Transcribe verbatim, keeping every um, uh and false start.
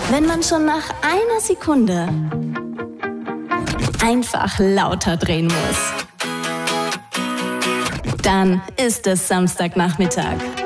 Wenn man schon nach einer Sekunde einfach lauter drehen muss, dann ist es Samstagnachmittag.